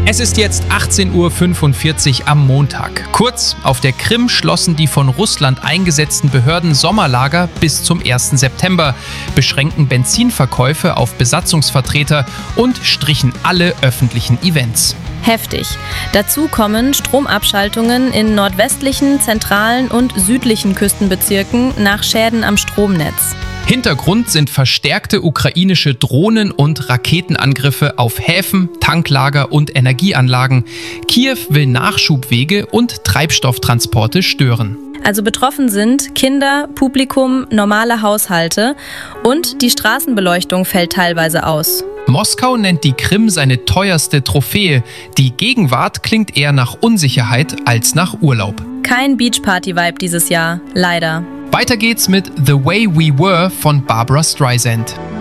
Es ist jetzt 18:45 Uhr am Montag. Kurz, auf der Krim schlossen die von Russland eingesetzten Behörden Sommerlager bis zum 1. September, beschränken Benzinverkäufe auf Besatzungsvertreter und strichen alle öffentlichen Events. Heftig. Dazu kommen Stromabschaltungen in nordwestlichen, zentralen und südlichen Küstenbezirken nach Schäden am Stromnetz. Hintergrund sind verstärkte ukrainische Drohnen- und Raketenangriffe auf Häfen, Tanklager und Energieanlagen. Kiew will Nachschubwege und Treibstofftransporte stören. Also betroffen sind Kinder, Publikum, normale Haushalte und die Straßenbeleuchtung fällt teilweise aus. Moskau nennt die Krim seine teuerste Trophäe. Die Gegenwart klingt eher nach Unsicherheit als nach Urlaub. Kein Beachparty-Vibe dieses Jahr, leider. Weiter geht's mit The Way We Were von Barbra Streisand.